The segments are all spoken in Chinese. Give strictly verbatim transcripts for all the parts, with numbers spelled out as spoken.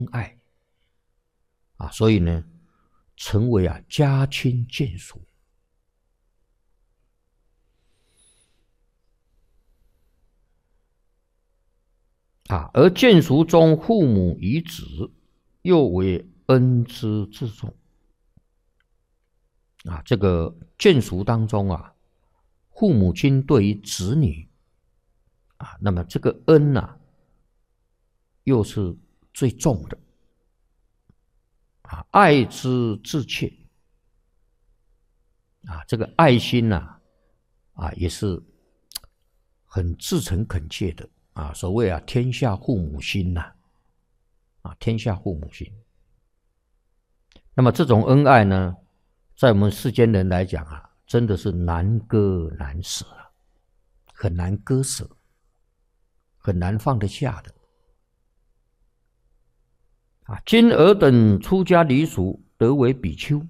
爱啊，所以呢，成为啊家亲眷属啊，而眷属中父母与子，又为恩之至重啊。这个眷属当中啊，父母亲对于子女啊，那么这个恩啊，又是最重的啊，爱之至切啊，这个爱心呐 啊, 啊，也是很至诚恳切的啊。所谓啊，天下父母心呐 啊, 啊，天下父母心。那么这种恩爱呢，在我们世间人来讲啊，真的是难割难舍啊，很难割舍，很难放得下的。啊，今尔等出家离俗，得为比丘。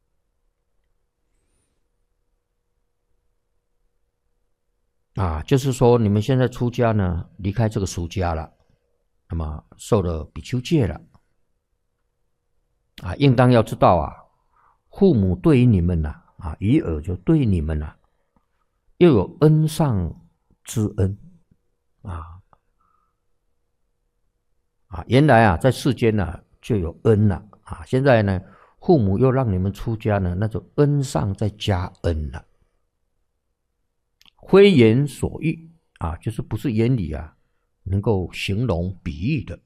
啊，就是说你们现在出家呢，离开这个俗家了，那么受了比丘戒了。啊，应当要知道啊，父母对于你们呐、啊，啊，以尔就对你们呐、啊，又有恩上之恩啊啊，原来啊，在世间呢、啊、就有恩了 啊, 啊，现在呢，父母又让你们出家呢，那种恩上再加恩了。非言所喻啊，就是不是言语啊能够形容比喻的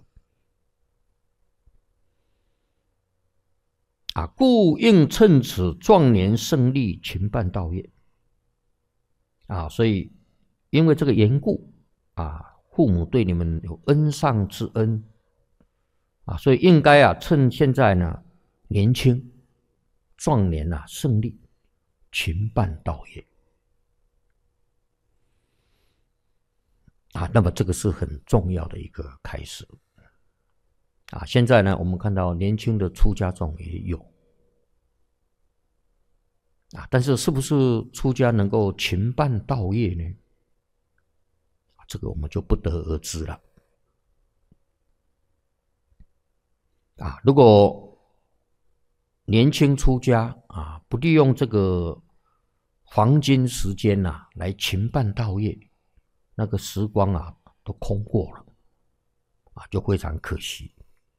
啊，故应趁此壮年胜利，勤办道业啊。所以因为这个缘故啊，父母对你们有恩上之恩啊，所以应该啊趁现在呢年轻壮年啊胜利，勤办道业。啊，那么这个是很重要的一个开始啊！现在呢，我们看到年轻的出家众也有啊，但是是不是出家能够勤办道业呢？这个我们就不得而知了啊！如果年轻出家啊，不利用这个黄金时间呐、啊，来勤办道业，那个时光啊都空过了啊，就非常可惜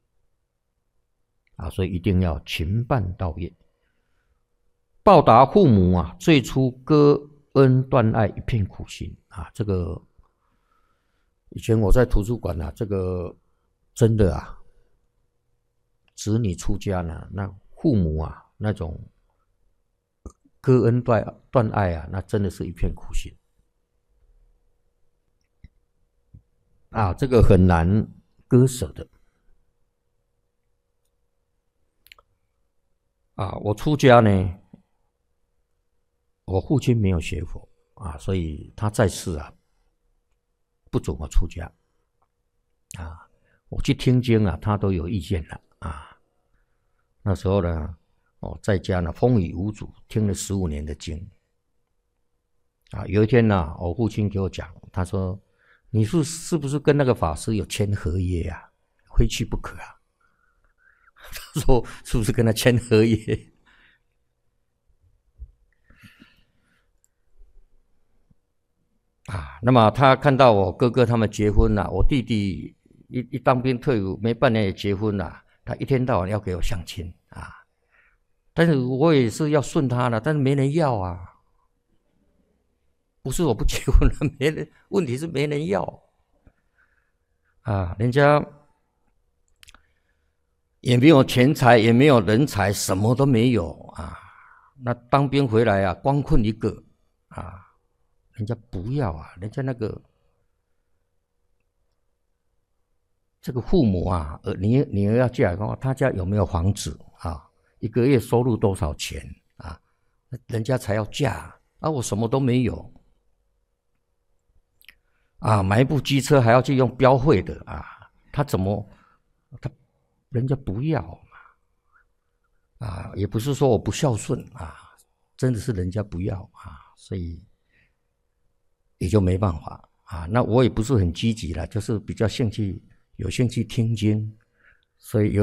啊！所以一定要勤办道业，报答父母啊最初割恩断爱一片苦心啊！这个以前我在图书馆啊，这个真的啊，子女出家呢，那父母啊那种割恩断断爱啊，那真的是一片苦心。啊，这个很难割舍的啊！我出家呢，我父亲没有学佛啊，所以他在世啊，不准我出家啊。我去听经啊，他都有意见了啊。那时候呢，哦，在家呢风雨无阻，听了十五年的经啊。有一天呢，我父亲给我讲，他说：“你是是不是跟那个法师有签合约啊？非去不可啊！”他说：“是不是跟他签合约？”啊，那么他看到我哥哥他们结婚了，我弟弟一一当兵退伍没半年也结婚了，他一天到晚要给我相亲啊，但是我也是要顺他的，但是没人要啊。不是我不结婚了，没人，问题是没人要啊，人家也没有钱财，也没有人才，什么都没有啊。那当兵回来啊，光棍一个啊，人家不要啊，人家那个这个父母啊，呃，你女儿要嫁，他家有没有房子啊？一个月收入多少钱啊？人家才要嫁啊，我什么都没有。啊，买一部机车还要去用标会的啊，他怎么他人家不要嘛？啊，也不是说我不孝顺啊，真的是人家不要啊，所以也就没办法啊。那我也不是很积极了，就是比较兴趣，有兴趣听经， 所以有。